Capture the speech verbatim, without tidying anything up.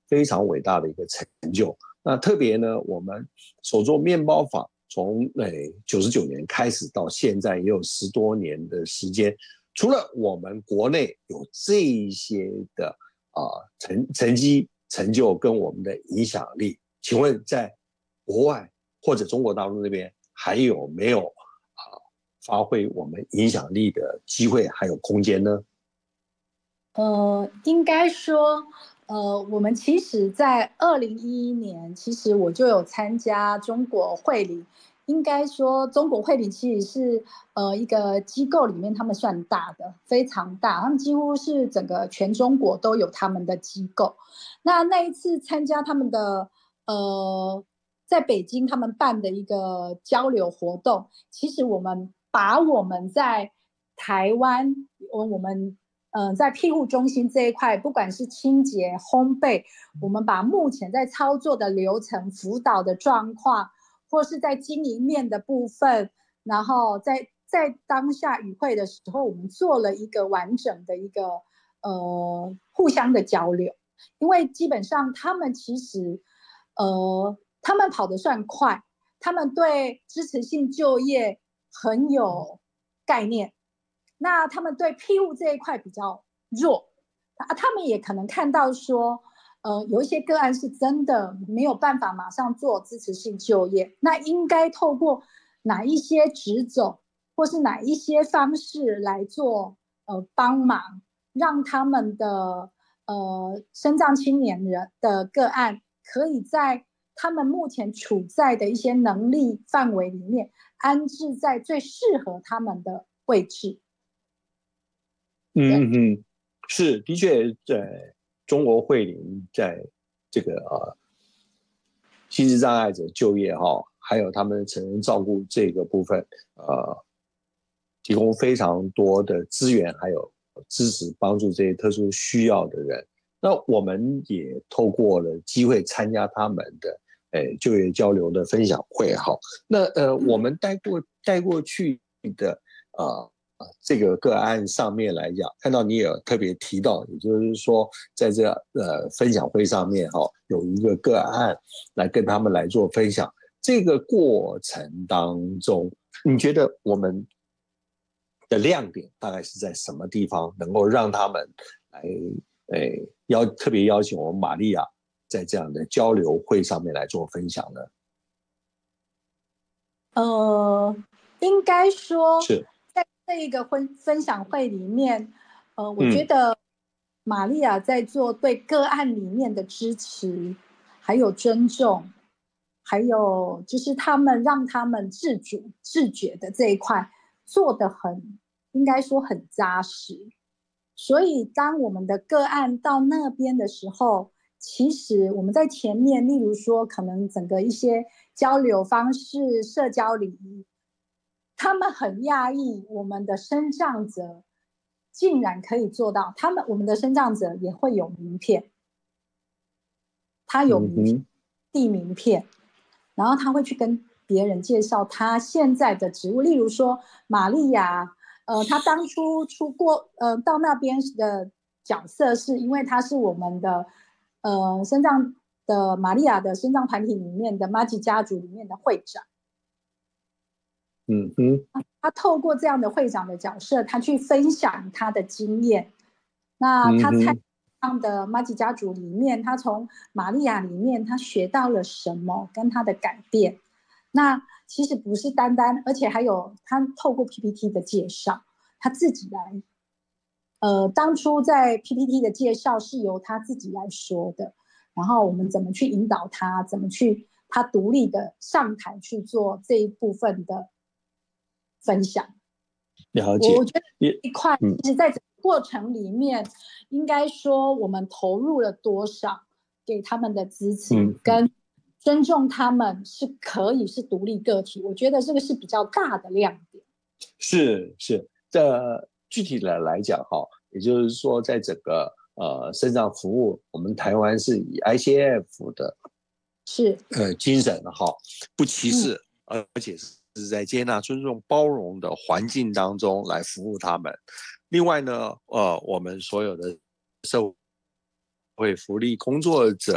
非常伟大的一个成就。那特别呢，我们手做面包坊从诶九十九年开始到现在也有十多年的时间，除了我们国内有这一些的啊、呃、成成绩成就跟我们的影响力，请问在国外或者中国大陆那边还有没有啊、呃、发挥我们影响力的机会还有空间呢？ 呃，应该说，呃，我们其实，在二零一一年，其实我就有参加中国会理。应该说，中国会理其实是呃一个机构里面，他们算大的，非常大，他们几乎是整个全中国都有他们的机构。那那一次参加他们的呃，在北京他们办的一个交流活动，其实我们把我们在台湾，我我们。嗯、呃，在庇护中心这一块，不管是清洁、烘焙，我们把目前在操作的流程、辅导的状况，或是在经营面的部分，然后在在当下与会的时候，我们做了一个完整的一个呃互相的交流。因为基本上他们其实呃他们跑得算快，他们对支持性就业很有概念。那他们对庇护这一块比较弱，啊，他们也可能看到说，呃，有一些个案是真的没有办法马上做支持性就业，那应该透过哪一些职种或是哪一些方式来做呃帮忙，让他们的呃身障青年人的个案可以在他们目前处在的一些能力范围里面安置在最适合他们的位置。 嗯嗯，是，的确，在中国惠龄在这个呃心智障碍者就业哈，还有他们成人照顾这个部分，呃，提供非常多的资源，还有支持帮助这些特殊需要的人。那我们也透过了机会参加他们的诶就业交流的分享会哈。那呃，我们带过带过去的呃。这个个案上面来讲，看到你也有特别提到，也就是说，在这呃分享会上面哈、哦，有一个个案来跟他们来做分享。这个过程当中，你觉得我们的亮点大概是在什么地方，能够让他们来诶邀特别邀请我们玛利亚在这样的交流会上面来做分享呢？ 呃，应该说， 是， 在这一个分分享会里面，呃，我觉嗯得玛利亚在做对个案里面的支持，还有尊重，还有就是他们让他们自主自觉的这一块做得很，应该说很扎实。所以当我们的个案到那边的时候，其实我们在前面，例如说可能整个一些交流方式、社交礼仪，他们很讶异我们的身障者竟然可以做到。他们我们的身障者也会有名片，他有名片、 嗯哼递名片，然后他会去跟别人介绍他现在的职务，例如说玛利亚，呃，他当初出过，呃，到那边的角色是因为他是我们的，呃，身障的玛利亚的身障团体里面的马吉家族里面的会长。 嗯哼他透过这样的会长的角色，他去分享他的经验。那他在嗯哼这样的马吉家族里面，他从玛利亚里面他学到了什么，跟他的改变。那其实不是单单，而且还有他透过 P P T 的介绍，他自己来。呃，当初在 P P T 的介绍是由他自己来说的，然后我们怎么去引导他，怎么去他独立的上台去做这一部分的分享。 了解， 我我觉得也这一块， 嗯其实在整个过程里面，应该说我们投入了多少给他们的支持， 嗯嗯。 跟尊重他们是可以是独立个体，我觉得这个是比较大的亮点。 是是，这具体的来讲哈，也就是说，在整个呃肾脏服务，我们台湾是以 I C F 的是， 呃精神哈，不歧嗯， 视，而且是在接纳、尊重、包容的环境当中来服务他们。另外呢，呃，我们所有的社会福利工作者。